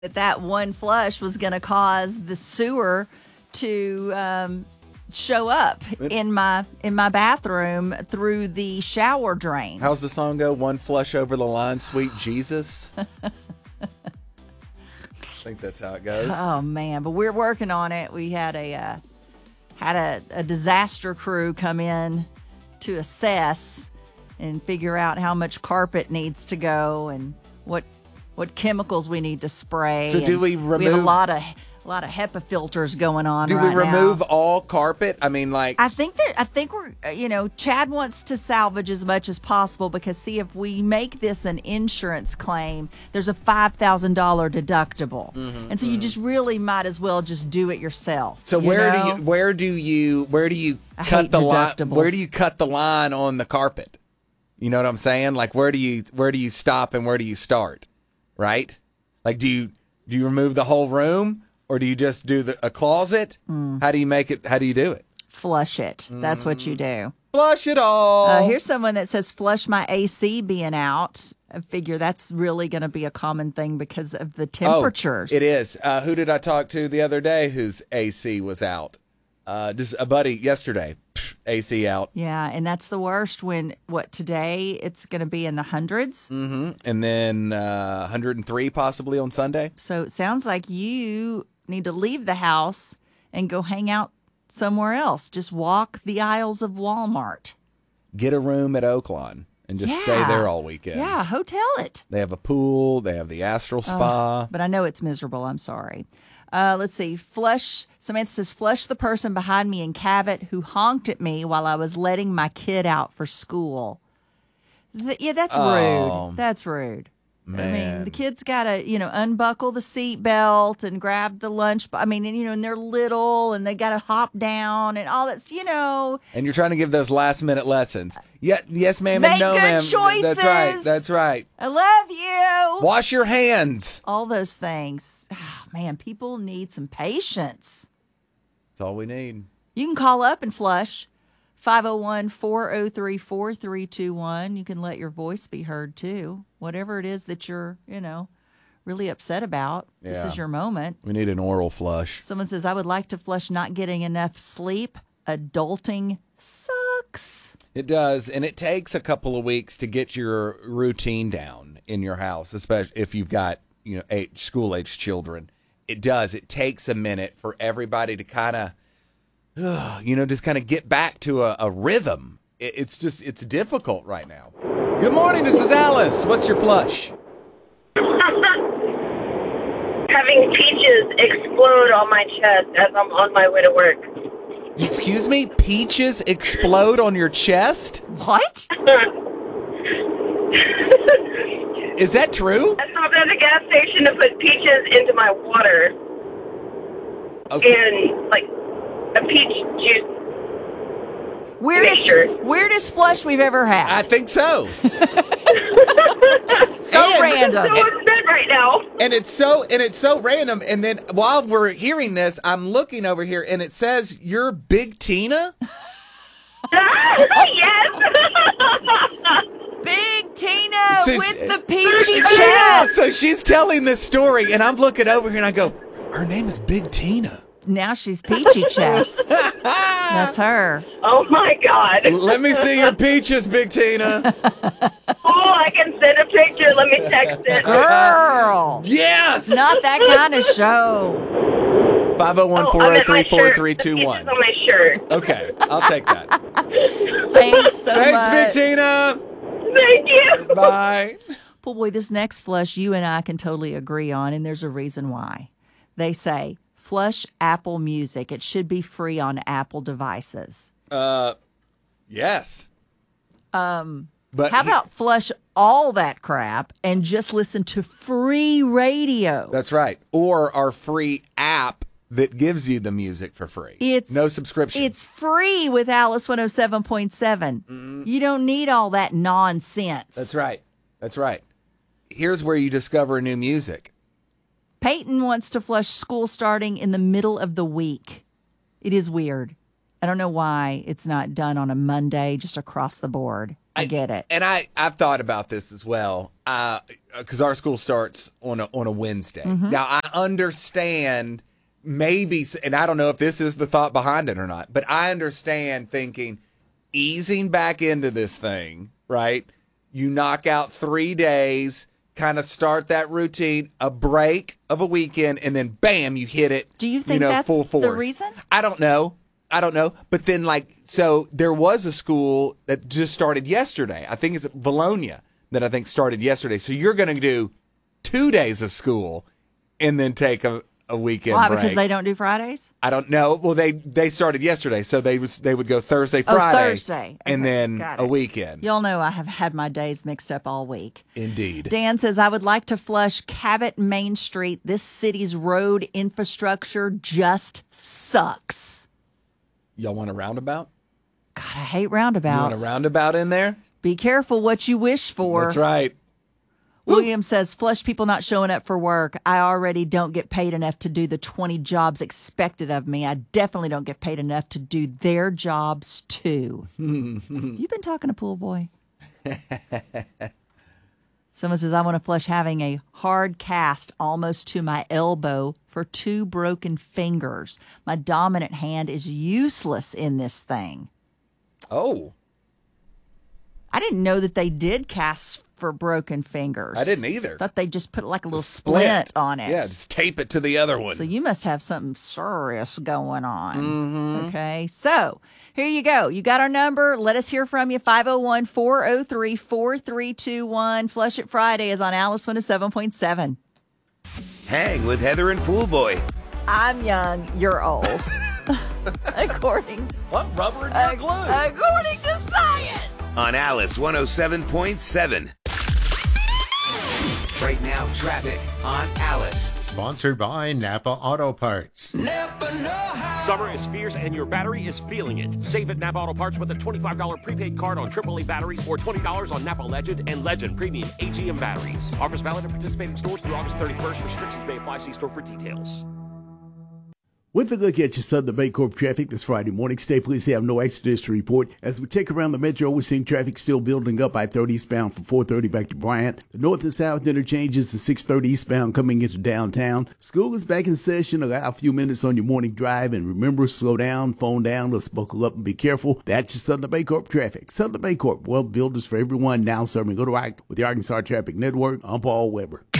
that one flush was going to cause the sewer to show up in my bathroom through the shower drain. How's the song go? One flush over the line, sweet Jesus. I think that's how it goes. Oh man, but we're working on it. We had a disaster crew come in to assess and figure out how much carpet needs to go and what chemicals we need to spray. So do we remove? We have a lot of HEPA filters going on. Do right we remove now. all carpet? I mean, like I think we're Chad wants to salvage as much as possible because see if we make this an insurance claim, there's a $5,000 deductible, and so you just really might as well just do it yourself. So where do you cut the line? Where do you cut the line on the carpet? You know what I'm saying? Like where do you stop and where do you start? Right? Like do you remove the whole room or do you just do a closet? How do you make it? How do you do it? Flush it. That's what you do. Flush it all. Here's someone that says flush my AC being out. I figure that's really going to be a common thing because of the temperatures. Oh, it is. Who did I talk to the other day whose AC was out? Just a buddy yesterday. AC out. Yeah, and that's the worst when, today it's going to be in the hundreds? Mm-hmm. And then 103 possibly on Sunday. So it sounds like you need to leave the house and go hang out somewhere else. Just walk the aisles of Walmart. Get a room at Oaklawn and just stay there all weekend. Yeah, hotel it. They have a pool. They have the Astral Spa. But I know it's miserable. I'm sorry. Let's see. Samantha says, flush the person behind me in Cabot who honked at me while I was letting my kid out for school. That's rude. That's rude. Man. I mean, the kid's got to, unbuckle the seat belt and grab the lunch. And they're little and they got to hop down and all that's, And you're trying to give those last minute lessons. Yes, ma'am, Make and no, good ma'am. choices. That's right. I love you. Wash your hands. All those things. Oh, man, people need some patience. That's all we need. You can call up and flush. 501-403-4321. You can let your voice be heard, too. Whatever it is that you're, really upset about. Yeah. This is your moment. We need an oral flush. Someone says, I would like to flush not getting enough sleep. Adulting sucks. It does, and it takes a couple of weeks to get your routine down in your house, especially if you've got, school-age children. It does. It takes a minute for everybody to kind of, just kind of get back to a rhythm. It's difficult right now. Good morning, this is Alice. What's your flush? Having peaches explode on my chest as I'm on my way to work. Excuse me? Peaches explode on your chest? What? Is that true? I stopped at a gas station to put peaches into my water. Okay. And, a peach juice. Weirdest flush we've ever had. I think so. Random. I'm so upset right now. And it's so random. And then while we're hearing this, I'm looking over here and it says you're Big Tina. Yes. Big Tina with the peachy chest. So she's telling this story, and I'm looking over here and I go, her name is Big Tina. Now she's peachy chest. That's her. Oh my God. Let me see your peaches, Big Tina. I can send a picture. Let me text it. Girl. Yes. Not that kind of show. 501-403-4321. On my shirt. Okay, I'll take that. Thanks so much. Thanks, Big Tina. Thank you. Bye. Well, boy, this next flush you and I can totally agree on, and there's a reason why. They say, flush Apple Music. It should be free on Apple devices. Yes. But how about flush all that crap and just listen to free radio? That's right. Or our free app that gives you the music for free. No subscription. It's free with Alice 107.7. You don't need all that nonsense. That's right. That's right. Here's where you discover new music. Peyton wants to flush school starting in the middle of the week. It is weird. I don't know why it's not done on a Monday just across the board. I get it. And I've thought about this as well, because our school starts on a Wednesday. Mm-hmm. Now, I understand maybe, and I don't know if this is the thought behind it or not, but I understand thinking easing back into this thing, right? You knock out 3 days, kind of start that routine, a break of a weekend, and then bam, you hit it. Do you think that's full force. the reason? I don't know. But then, so there was a school that just started yesterday. I think it's Valonia that I think started yesterday. So you're going to do 2 days of school and then take a weekend Why? break. Because they don't do Fridays? I don't know. Well, they started yesterday, so they would go Thursday, Friday, Thursday. and Okay, then got a it. weekend. Y'all know I have had my days mixed up all week. Indeed. Dan says, I would like to flush Cabot Main Street. This city's road infrastructure just sucks. Y'all want a roundabout? God, I hate You roundabouts. want a roundabout in there? Be careful what you wish for. That's right. William says, flush people not showing up for work. I already don't get paid enough to do the 20 jobs expected of me. I definitely don't get paid enough to do their jobs too. You've been talking to Pool Boy. Someone says, I want to flush having a hard cast almost to my elbow for 2 broken fingers. My dominant hand is useless in this thing. Oh, I didn't know that they did casts for broken fingers. I didn't either. Thought they just put like a little splint on it. Yeah, just tape it to the other one. So you must have something serious going on. Mm-hmm. Okay. So here you go. You got our number. Let us hear from you. 501-403-4321. Flush It Friday is on Alice 107.7. Hang with Heather and Pool Boy. I'm young. You're old. according What? Rubber and your glue? according to science. On Alice 107.7. Right now, traffic on Alice. Sponsored by Napa Auto Parts. Summer is fierce and your battery is feeling it. Save at Napa Auto Parts with a $25 prepaid card on AAA batteries or $20 on Napa Legend and Legend Premium AGM batteries. Offers valid at participating stores through August 31st. Restrictions may apply. See store for details. With a look at your Southern Baycorp traffic this Friday morning, state police have no accidents to report. As we check around the metro, we're seeing traffic still building up. I-30 eastbound from 430 back to Bryant. The north and south interchanges to 630 eastbound coming into downtown. School is back in session. Allow a few minutes on your morning drive. And remember, slow down, phone down. Let's buckle up and be careful. That's your Southern Baycorp traffic. Southern Baycorp, well, builders for everyone, now serving. Go to with the Arkansas Traffic Network. I'm Paul Weber.